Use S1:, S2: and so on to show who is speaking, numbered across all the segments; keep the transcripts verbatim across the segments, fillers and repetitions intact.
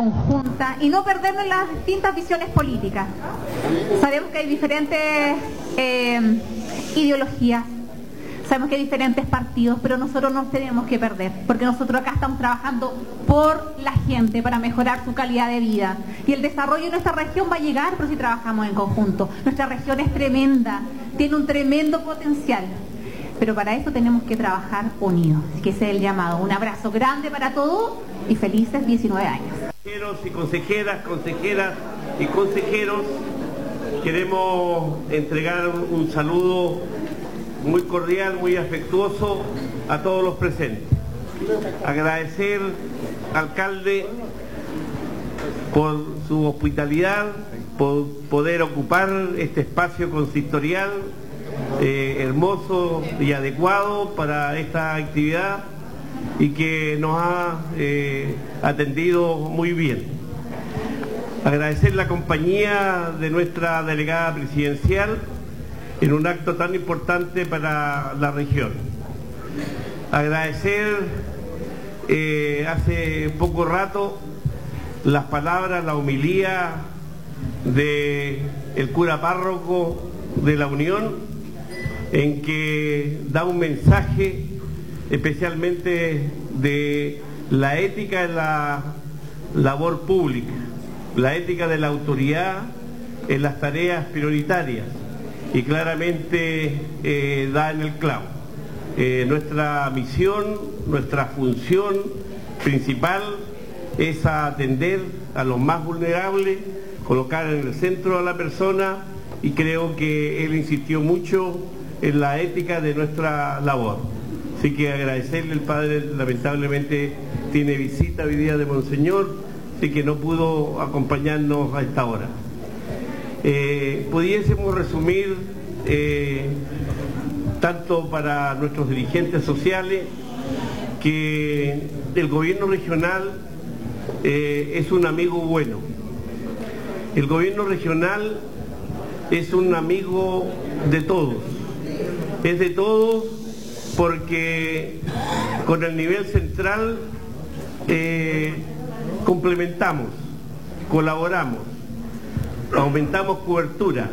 S1: conjunta y no perdernos las distintas visiones políticas. Sabemos que hay diferentes eh, ideologías, sabemos que hay diferentes partidos, pero nosotros no nos tenemos que perder, porque nosotros acá estamos trabajando por la gente, para mejorar su calidad de vida. Y el desarrollo de nuestra región va a llegar, pero si trabajamos en conjunto. Nuestra región es tremenda, tiene un tremendo potencial, pero para eso tenemos que trabajar unidos. Así que ese es el llamado. Un abrazo grande para todos y felices diecinueve años.
S2: Consejeros y consejeras, consejeras y consejeros, queremos entregar un saludo muy cordial, muy afectuoso a todos los presentes. Agradecer, alcalde, por su hospitalidad, por poder ocupar este espacio consistorial eh, hermoso y adecuado para esta actividad y que nos ha eh, atendido muy bien. Agradecer la compañía de nuestra delegada presidencial en un acto tan importante para la región. Agradecer eh, hace poco rato las palabras, la homilía de el cura párroco de la Unión, en que da un mensaje especialmente de la ética en la labor pública, la ética de la autoridad en las tareas prioritarias, y claramente eh, da en el clavo. Eh, nuestra misión, nuestra función principal es atender a los más vulnerables, colocar en el centro a la persona, y creo que él insistió mucho en la ética de nuestra labor. Así que agradecerle, el padre lamentablemente tiene visita hoy día de Monseñor, así que no pudo acompañarnos a esta hora. Eh, pudiésemos resumir eh, tanto para nuestros dirigentes sociales que el gobierno regional eh, es un amigo bueno. El gobierno regional es un amigo de todos, es de todos porque con el nivel central eh, complementamos, colaboramos, aumentamos cobertura,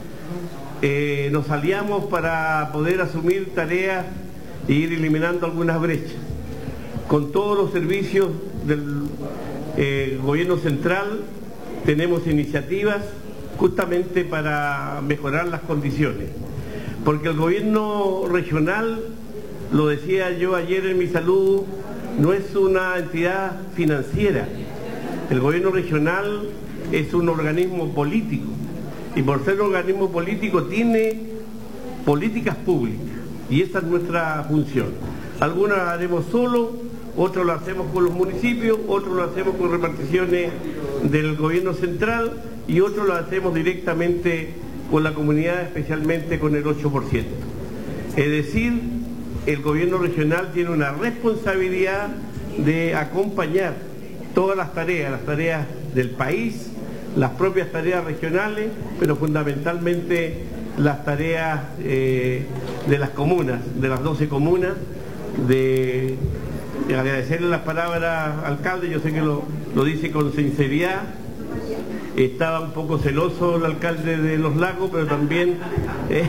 S2: eh, nos aliamos para poder asumir tareas e ir eliminando algunas brechas. Con todos los servicios del eh, gobierno central tenemos iniciativas justamente para mejorar las condiciones, porque el gobierno regional, lo decía yo ayer en mi saludo, no es una entidad financiera. El gobierno regional es un organismo político, y por ser un organismo político tiene políticas públicas, y esa es nuestra función. Algunas las haremos solo, otros lo hacemos con los municipios, otros lo hacemos con reparticiones del gobierno central, y otros lo hacemos directamente con la comunidad, especialmente con el ocho por ciento. Es decir, el gobierno regional tiene una responsabilidad de acompañar todas las tareas, las tareas del país, las propias tareas regionales, pero fundamentalmente las tareas eh, de las comunas, de las doce comunas, de, de agradecerle las palabras, alcalde, yo sé que lo, lo dice con sinceridad. Estaba un poco celoso el alcalde de Los Lagos, pero también eh,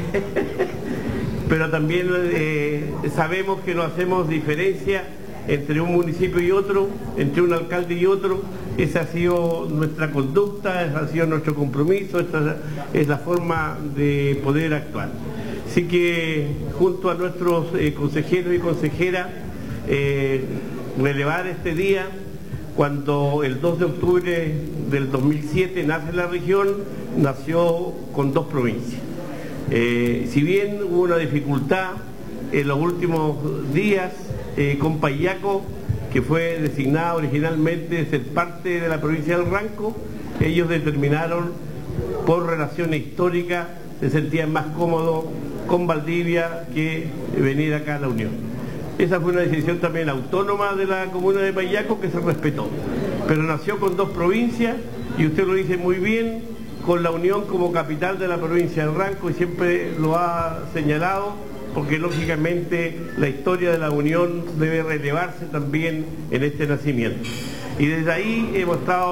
S2: pero también eh, sabemos que no hacemos diferencia entre un municipio y otro, entre un alcalde y otro. Esa ha sido nuestra conducta, ese ha sido nuestro compromiso, esta es la forma de poder actuar. Así que junto a nuestros eh, consejeros y consejeras, eh, relevar este día, cuando el dos de octubre del dos mil siete nace la región, nació con dos provincias. Eh, si bien hubo una dificultad en los últimos días eh, con Payaco, que fue designada originalmente de ser parte de la provincia del Ranco, ellos determinaron, por relaciones históricas, se sentían más cómodos con Valdivia que venir acá a la Unión. Esa fue una decisión también autónoma de la comuna de Payaco, que se respetó, pero nació con dos provincias, y usted lo dice muy bien, con la Unión como capital de la provincia del Ranco, y siempre lo ha señalado, porque lógicamente la historia de la Unión debe relevarse también en este nacimiento. Y desde ahí hemos estado